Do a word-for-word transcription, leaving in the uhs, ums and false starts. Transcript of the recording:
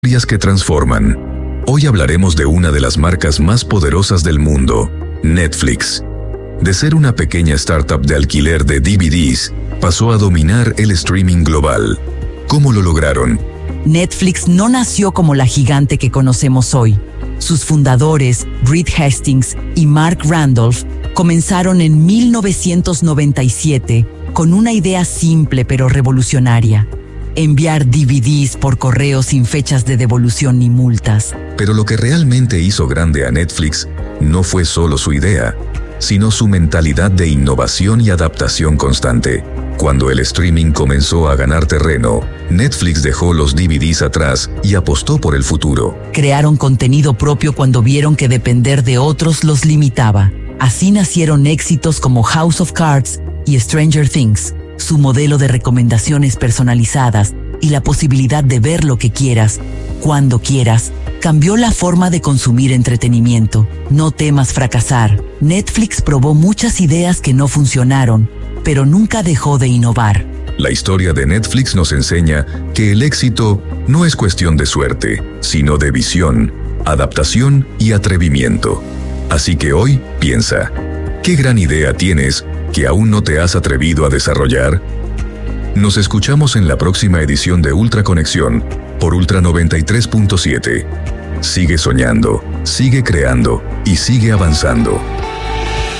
Historias que transforman. Hoy hablaremos de una de las marcas más poderosas del mundo, Netflix. De ser una pequeña startup de alquiler de D V Ds, pasó a dominar el streaming global. ¿Cómo lo lograron? Netflix no nació como la gigante que conocemos hoy. Sus fundadores, Reed Hastings y Mark Randolph, comenzaron en mil novecientos noventa y siete con una idea simple pero revolucionaria: enviar D V Ds por correo sin fechas de devolución ni multas. Pero lo que realmente hizo grande a Netflix no fue solo su idea, sino su mentalidad de innovación y adaptación constante. Cuando el streaming comenzó a ganar terreno, Netflix dejó los D V Ds atrás y apostó por el futuro. Crearon contenido propio cuando vieron que depender de otros los limitaba. Así nacieron éxitos como House of Cards y Stranger Things. Su modelo de recomendaciones personalizadas y la posibilidad de ver lo que quieras, cuando quieras, cambió la forma de consumir entretenimiento. No temas fracasar. Netflix probó muchas ideas que no funcionaron, pero nunca dejó de innovar. La historia de Netflix nos enseña que el éxito no es cuestión de suerte, sino de visión, adaptación y atrevimiento. Así que hoy, piensa, ¿qué gran idea tienes que aún no te has atrevido a desarrollar? Nos escuchamos en la próxima edición de Ultra Conexión por Ultra noventa y tres punto siete. Sigue soñando, sigue creando y sigue avanzando.